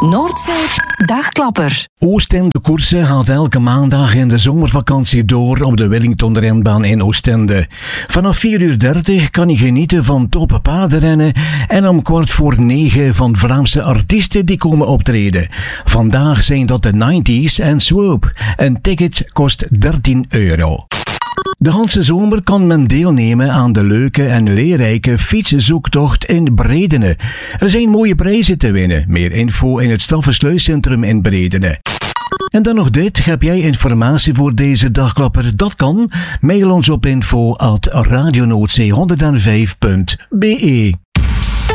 Noordzee Dagklapper. Oostende Koersen gaat elke maandag in de zomervakantie door op de Wellington-renbaan in Oostende. Vanaf 4:30 kan je genieten van toffe paardenrennen en om 8:45 van Vlaamse artiesten die komen optreden. Vandaag zijn dat de 90s en Swoop. Een ticket kost €13. De hele zomer kan men deelnemen aan de leuke en leerrijke fietszoektocht in Bredene. Er zijn mooie prijzen te winnen. Meer info in het Staffensluiscentrum in Bredene. En dan nog dit. Heb jij informatie voor deze dagklapper? Dat kan. Mail ons op info@radionoordzee105.be.